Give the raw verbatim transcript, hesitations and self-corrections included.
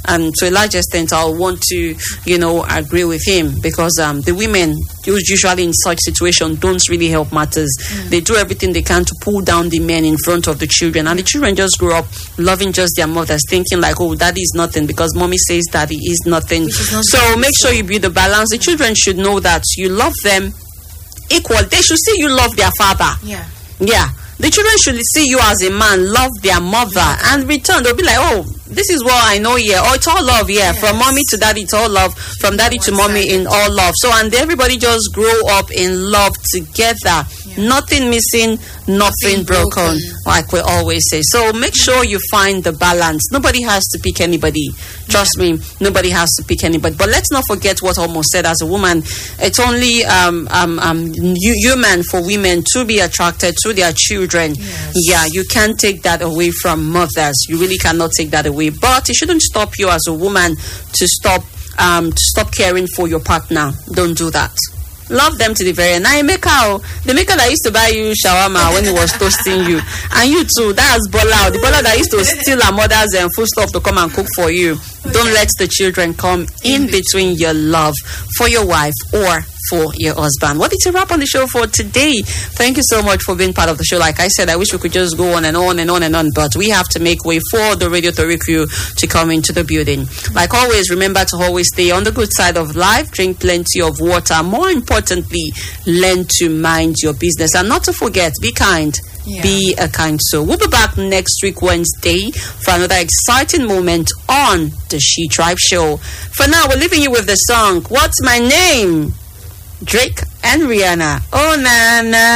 and to a large extent, I'll want to, you know, agree with him, because um, the women usually in such situations don't really help matters. Mm. They do everything they can to pull down the men in front of the children, and the children just grow up loving just their mothers, thinking like, oh, daddy is nothing because mommy says daddy is nothing. Not so make sure you build the balance. The children should know that you love them equal. They should see you love their father. Yeah. Yeah. The children should see you as a man, love their mother, and return. They'll be like, oh, this is what I know here. Oh, it's all love, yeah. Yes. From mommy to daddy, it's all love. From daddy to mommy, in all love. So, and everybody just grow up in love together. Yeah. Nothing missing, nothing, nothing broken, broken, like we always say. So make sure you find the balance. Nobody has to pick anybody. Trust yeah. me, nobody has to pick anybody. But let's not forget what Omo said. As a woman, it's only um, um, um, human for women to be attracted to their children. Yes. Yeah, you can't take that away from mothers. You really cannot take that away. But it shouldn't stop you as a woman to stop um, to stop caring for your partner. Don't do that. Love them to the very end. Now, Emeka, the maker that used to buy you shawarma when he was toasting you, and you too, that's Bola, the Bola that used to steal our mother's and food stuff to come and cook for you. Don't let the children come in between your love for your wife or for your husband. What is a wrap on the show for today? Thank you so much for being part of the show. Like I said, I wish we could just go on and on and on and on, but we have to make way for the Radio Tori crew to come into the building. Like always, remember to always stay on the good side of life, drink plenty of water. More importantly, learn to mind your business, and not to forget, be kind. Yeah. Be a kind soul. We'll be back next week, Wednesday, for another exciting moment on the She Tribe Show. For now, we're leaving you with the song, What's My Name? Drake and Rihanna. Oh, na na.